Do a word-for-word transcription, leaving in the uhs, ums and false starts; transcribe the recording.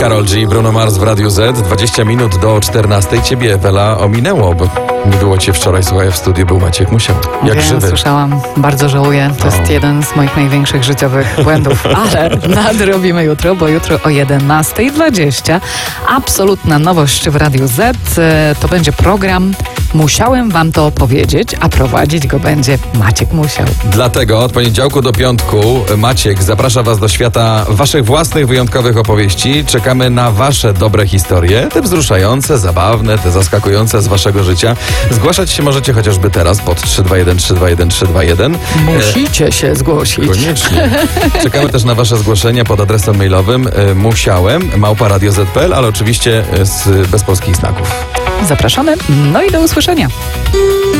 Karol G, Bruno Mars w Radiu Z. dwadzieścia minut do czternastej. Ciebie, Ewela, ominęło, bo nie było cię wczoraj, słuchaj, w studiu był Maciek Musiał. Jak Wiem, żywy. Słyszałam, bardzo żałuję. To No. jest jeden z moich największych życiowych błędów. Ale nadrobimy jutro, bo jutro o jedenasta dwadzieścia absolutna nowość w Radiu Z. To będzie program Musiałem wam to opowiedzieć, a prowadzić go będzie Maciek Musiał. Dlatego od poniedziałku do piątku Maciek zaprasza was do świata waszych własnych wyjątkowych opowieści. Czekamy na wasze dobre historie, te wzruszające, zabawne, te zaskakujące z waszego życia. Zgłaszać się możecie chociażby teraz pod trzy dwa jeden trzy dwa jeden trzy dwa jeden. Musicie się zgłosić. Koniecznie. Czekamy też na wasze zgłoszenia pod adresem mailowym y, musiałem małpa radio zet kropka pe el, ale oczywiście y, z, bez polskich znaków. Zapraszamy, no i do usłyszenia.